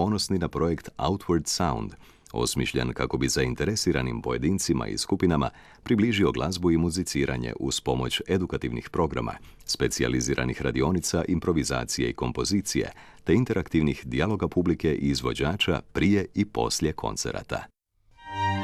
ponosni na projekt Outward Sound, osmišljen kako bi zainteresiranim pojedincima i skupinama približio glazbu i muziciranje uz pomoć edukativnih programa, specijaliziranih radionica, improvizacije i kompozicije, te interaktivnih dijaloga publike i izvođača prije i poslije koncerata.